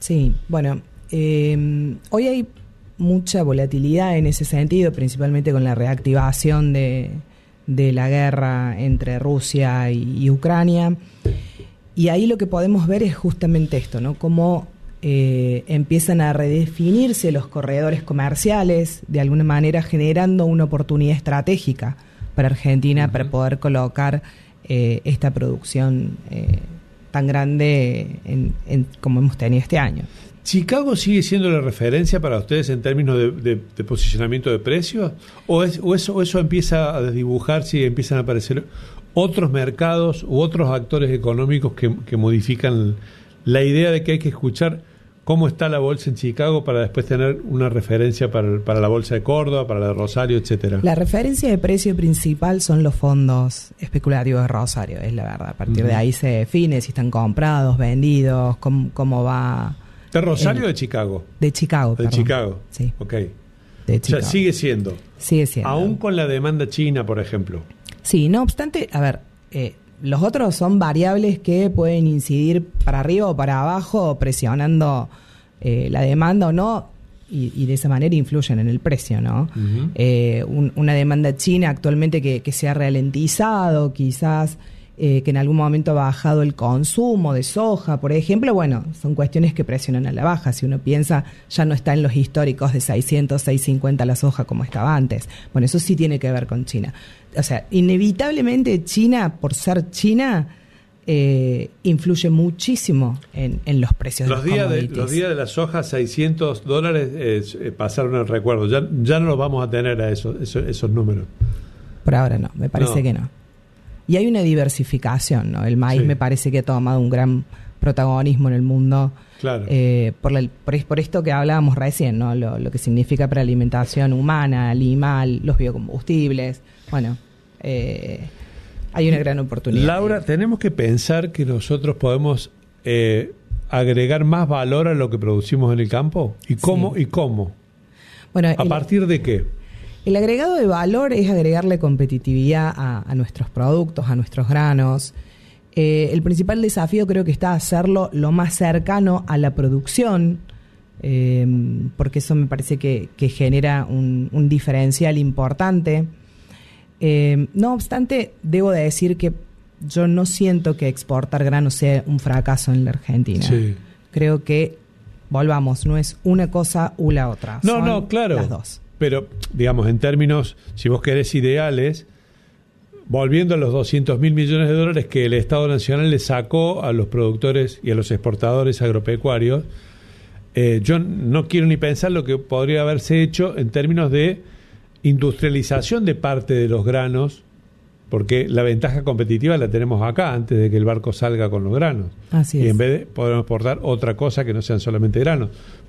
Sí, bueno, hoy hay mucha volatilidad en ese sentido, principalmente con la reactivación de la guerra entre Rusia y Ucrania. Y ahí lo que podemos ver es justamente esto, ¿no? Cómo empiezan a redefinirse los corredores comerciales, de alguna manera generando una oportunidad estratégica para Argentina para poder colocar esta producción tan grande como hemos tenido este año. ¿Chicago sigue siendo la referencia para ustedes en términos de posicionamiento de precios? ¿O eso empieza a desdibujarse y empiezan a aparecer otros mercados u otros actores económicos que modifican la idea de que hay que escuchar cómo está la bolsa en Chicago para después tener una referencia para la bolsa de Córdoba, para la de Rosario, etcétera? La referencia de precio principal son los fondos especulativos de Rosario, es la verdad. A partir de ahí se define si están comprados, vendidos, cómo va... ¿De Rosario o de Chicago? De Chicago, De Chicago, sí. Ok. De Chicago. O sea, sigue siendo. Sigue siendo. Aún con la demanda china, por ejemplo. Sí, no obstante, a ver, los otros son variables que pueden incidir para arriba o para abajo, presionando la demanda o no, y de esa manera influyen en el precio, ¿no? Una demanda china actualmente que se ha ralentizado, quizás que en algún momento ha bajado el consumo de soja, por ejemplo, bueno, son cuestiones que presionan a la baja. Si uno piensa, ya no está en los históricos de 600, 650 la soja como estaba antes. Bueno, eso sí tiene que ver con China. O sea, inevitablemente China, por ser China, influye muchísimo en los precios de los commodities. Los días de la soja, $600 pasaron el recuerdo. Ya no los vamos a tener a esos números. Por ahora no, me parece que no. Y hay una diversificación, ¿no? El maíz me parece que ha tomado un gran protagonismo en el mundo. Claro. Por esto que hablábamos recién, ¿no? Lo que significa para la alimentación humana, animal, los biocombustibles. Bueno, hay una gran oportunidad. Laura, tenemos que pensar que nosotros podemos agregar más valor a lo que producimos en el campo. ¿Y cómo? Sí. ¿Y cómo? Bueno, ¿A partir de qué? El agregado de valor es agregarle competitividad a nuestros productos, a nuestros granos. El principal desafío creo que está hacerlo lo más cercano a la producción, porque eso me parece que genera un diferencial importante. No obstante, debo de decir que yo no siento que exportar granos sea un fracaso en la Argentina. Sí. Creo que, volvamos, no es una cosa u la otra. No, claro. Las dos. Pero, digamos, en términos, si vos querés ideales, volviendo a los $200.000 millones que el Estado Nacional le sacó a los productores y a los exportadores agropecuarios, yo no quiero ni pensar lo que podría haberse hecho en términos de industrialización de parte de los granos, porque la ventaja competitiva la tenemos acá antes de que el barco salga con los granos. Así y es. En vez de podemos exportar otra cosa que no sean solamente granos.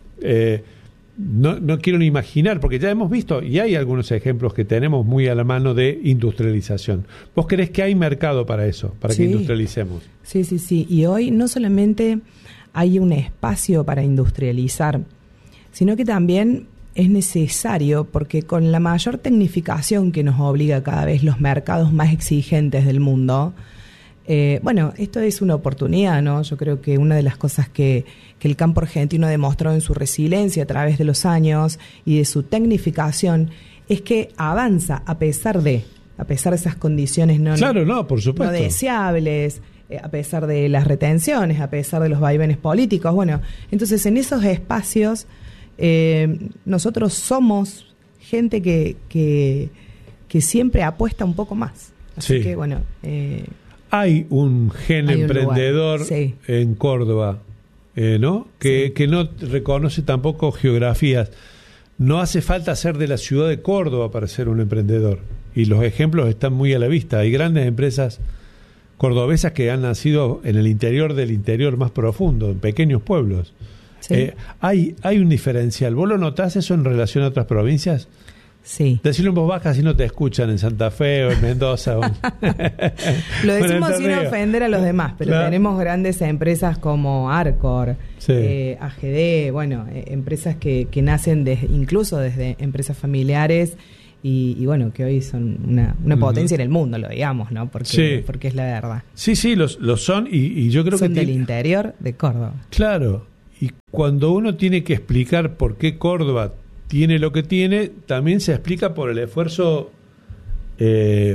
No quiero ni imaginar, porque ya hemos visto, y hay algunos ejemplos que tenemos muy a la mano de industrialización. ¿Vos creés que hay mercado para eso, para que industrialicemos? Sí. Y hoy no solamente hay un espacio para industrializar, sino que también es necesario, porque con la mayor tecnificación que nos obliga cada vez los mercados más exigentes del mundo, bueno, esto es una oportunidad, ¿no? Yo creo que una de las cosas que el campo argentino demostró en su resiliencia a través de los años y de su tecnificación es que avanza a pesar de esas condiciones por supuesto, no deseables, a pesar de las retenciones, a pesar de los vaivenes políticos. Bueno, entonces en esos espacios nosotros somos gente que siempre apuesta un poco más. Así que bueno... hay un gen emprendedor en Córdoba, ¿no? Que no reconoce tampoco geografías. No hace falta ser de la ciudad de Córdoba para ser un emprendedor. Y los ejemplos están muy a la vista. Hay grandes empresas cordobesas que han nacido en el interior del interior más profundo, en pequeños pueblos. Sí. Hay un diferencial. ¿Vos lo notás eso en relación a otras provincias? Sí. Decirlo en voz baja si no te escuchan en Santa Fe o en Mendoza. Lo decimos sin ofender a los demás, pero tenemos grandes empresas como Arcor, AGD, bueno, empresas que nacen incluso desde empresas familiares y bueno, que hoy son una potencia en el mundo, lo digamos, ¿no? Porque es la verdad. Sí, los son y yo creo son que... del interior de Córdoba. Claro. Y cuando uno tiene que explicar por qué Córdoba tiene lo que tiene, también se explica por el esfuerzo de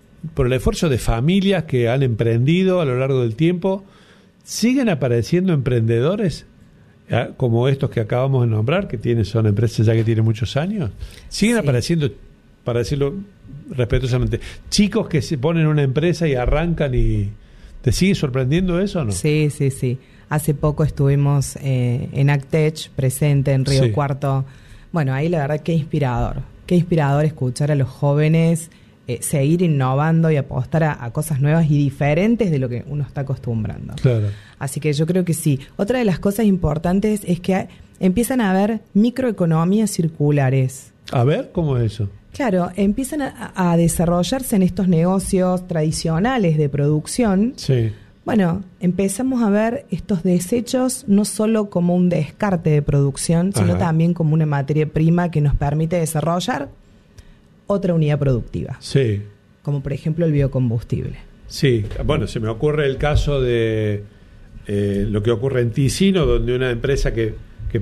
familias que han emprendido a lo largo del tiempo. ¿Siguen apareciendo emprendedores como estos que acabamos de nombrar, que son empresas ya que tienen muchos años? ¿Siguen apareciendo, para decirlo respetuosamente, chicos que se ponen una empresa y arrancan y te sigue sorprendiendo eso o no? Sí. Hace poco estuvimos en Actech, presente en Río Cuarto. Bueno, ahí la verdad qué inspirador escuchar a los jóvenes seguir innovando y apostar a cosas nuevas y diferentes de lo que uno está acostumbrando. Claro. Así que yo creo que sí. Otra de las cosas importantes es que empiezan a haber microeconomías circulares. A ver, ¿cómo es eso? Claro, empiezan a desarrollarse en estos negocios tradicionales de producción. Sí. Bueno, empezamos a ver estos desechos no solo como un descarte de producción, sino también como una materia prima que nos permite desarrollar otra unidad productiva. Sí. Como por ejemplo el biocombustible. Sí, bueno, se me ocurre el caso de lo que ocurre en Ticino, donde una empresa que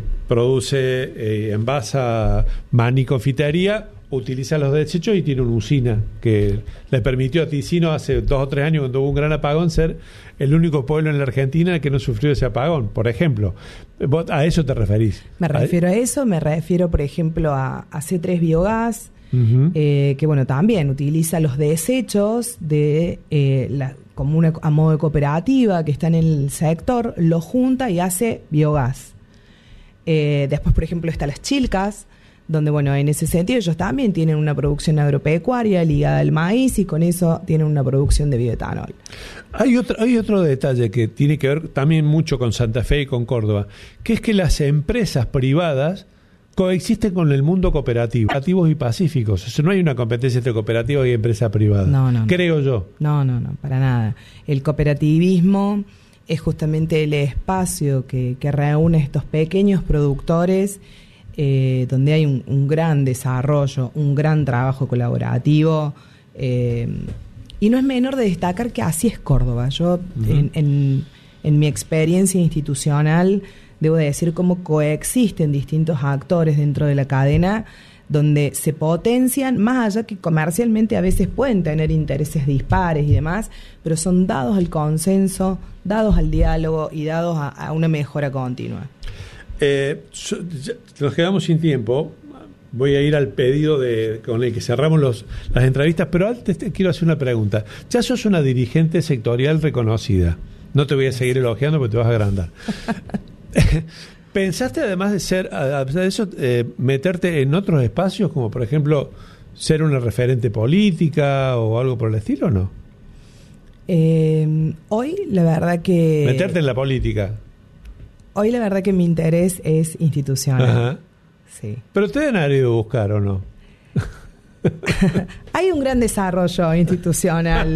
produce envasa maní y confitería utiliza los desechos y tiene una usina que le permitió a Ticino hace 2 o 3 años, cuando hubo un gran apagón, ser el único pueblo en la Argentina que no sufrió ese apagón, por ejemplo. ¿Vos a eso te referís? Me refiero a eso, me refiero, por ejemplo, a C3 Biogás, que bueno, también utiliza los desechos de como a modo de cooperativa que está en el sector, lo junta y hace biogás. Después, por ejemplo, está Las Chilcas, donde, bueno, en ese sentido ellos también tienen una producción agropecuaria ligada al maíz y con eso tienen una producción de bioetanol. Hay otro detalle que tiene que ver también mucho con Santa Fe y con Córdoba, que es que las empresas privadas coexisten con el mundo cooperativo, cooperativos y pacíficos. O sea, no hay una competencia entre cooperativos y empresa privada. No. Creo yo. No, para nada. El cooperativismo es justamente el espacio que reúne estos pequeños productores, donde hay un gran desarrollo, un gran trabajo colaborativo, y no es menor de destacar que así es Córdoba. Yo en mi experiencia institucional debo decir cómo coexisten distintos actores dentro de la cadena, donde se potencian, más allá que comercialmente a veces pueden tener intereses dispares y demás, pero son dados al consenso, dados al diálogo y dados a una mejora continua. Nos quedamos sin tiempo. Voy a ir al pedido con el que cerramos las entrevistas, pero antes te quiero hacer una pregunta. Ya sos una dirigente sectorial reconocida. No te voy a seguir elogiando porque te vas a agrandar. ¿Pensaste, además de eso, meterte en otros espacios, como por ejemplo ser una referente política o algo por el estilo, o no? Hoy, la verdad que... Meterte en la política. Hoy la verdad que mi interés es institucional. Ajá. Sí. Pero te han ido a buscar, ¿o no? Hay un gran desarrollo institucional.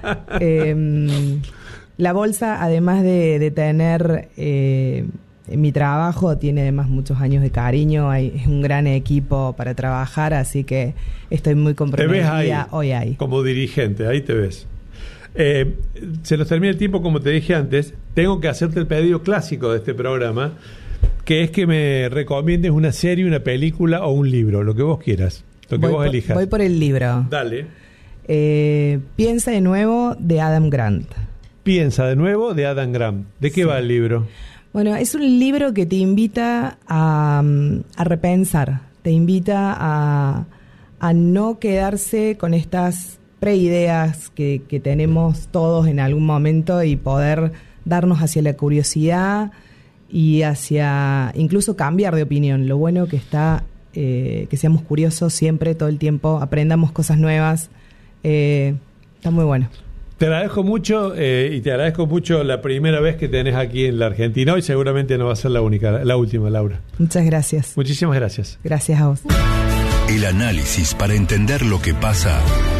La bolsa, además de tener mi trabajo, tiene además muchos años de cariño. Es un gran equipo para trabajar, así que estoy muy comprometida. ¿Te ves ahí, hoy ahí? Como dirigente, ahí te ves. Se nos termina el tiempo, como te dije antes. Tengo que hacerte el pedido clásico de este programa, que es que me recomiendes una serie, una película o un libro, lo que vos quieras, lo que vos elijas. Voy por el libro. Dale. Piensa de nuevo, de Adam Grant. Piensa de nuevo, de Adam Grant. ¿De qué va el libro? Bueno, es un libro que te invita a repensar, te invita a no quedarse con estas preideas que tenemos todos en algún momento y poder darnos hacia la curiosidad y hacia incluso cambiar de opinión. Lo bueno que está, que seamos curiosos siempre, todo el tiempo, aprendamos cosas nuevas. Está muy bueno. Te agradezco mucho y te agradezco mucho la primera vez que tenés aquí en la Argentina y seguramente no va a ser la última, Laura. Muchas gracias. Muchísimas gracias. Gracias a vos. El análisis para entender lo que pasa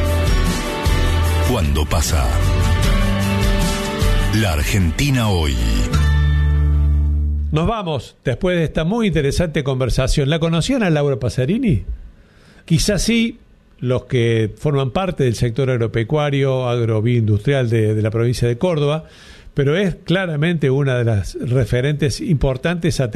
cuando pasa. La Argentina hoy. Nos vamos después de esta muy interesante conversación. ¿La conocían a Laura Pasarini? Quizás sí, los que forman parte del sector agropecuario, agrobioindustrial de la provincia de Córdoba, pero es claramente una de las referentes importantes a